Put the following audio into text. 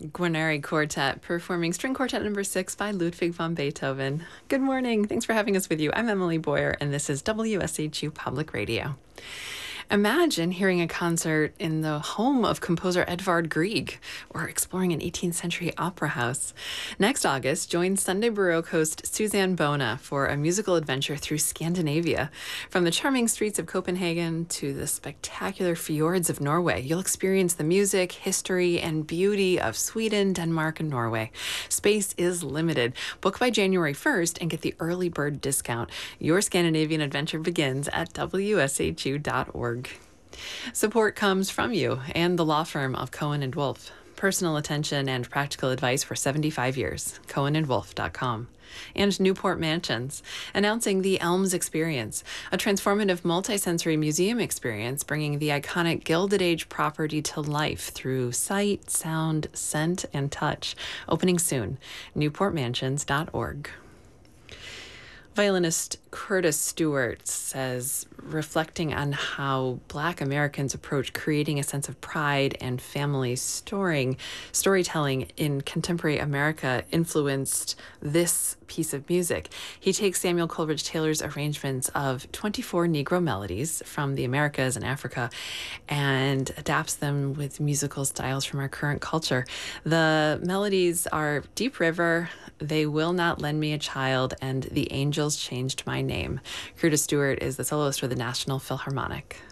Guarneri Quartet performing String Quartet number 6 by Ludwig van Beethoven. Good morning. Thanks for having us with you. I'm Emily Boyer, and this is WSHU Public Radio. Imagine hearing a concert in the home of composer Edvard Grieg or exploring an 18th century opera house. Next August, join Sunday Baroque host Suzanne Bona for a musical adventure through Scandinavia. From the charming streets of Copenhagen to the spectacular fjords of Norway, you'll experience the music, history, and beauty of Sweden, Denmark, and Norway. Space is limited. Book by January 1st and get the early bird discount. Your Scandinavian adventure begins at WSHU.org. Support comes from you and the law firm of Cohen & Wolf. Personal attention and practical advice for 75 years. CohenandWolf.com. And Newport Mansions, announcing the Elms Experience, a transformative multisensory museum experience bringing the iconic Gilded Age property to life through sight, sound, scent, and touch. Opening soon. NewportMansions.org. Violinist Curtis Stewart says, reflecting on how Black Americans approach creating a sense of pride and family storytelling in contemporary America influenced this piece of music. He takes Samuel Coleridge Taylor's arrangements of 24 Negro melodies from the Americas and Africa and adapts them with musical styles from our current culture. The melodies are Deep River, They Will Not Lend Me a Child, and The Angels Changed My Name. Curtis Stewart is the soloist for the National Philharmonic.